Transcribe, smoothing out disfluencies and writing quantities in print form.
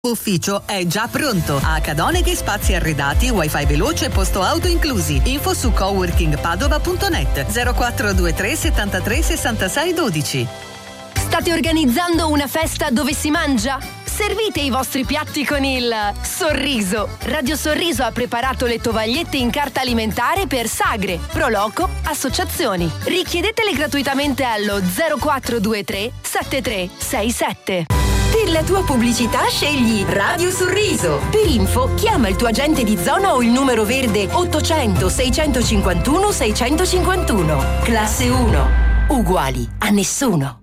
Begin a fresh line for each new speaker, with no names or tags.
Ufficio è già pronto. A Cadoneghi spazi arredati, wifi veloce e posto auto inclusi. Info su coworkingpadova.net 0423 73 66 12.
State organizzando una festa dove si mangia? Servite i vostri piatti con il sorriso. Radio Sorriso ha preparato le tovagliette in carta alimentare per sagre, proloco, associazioni. Richiedetele gratuitamente allo 0423 7367.
Per la tua pubblicità scegli Radio Sorriso. Per info chiama il tuo agente di zona o il numero verde 800 651 651. Classe 1. Uguali a nessuno.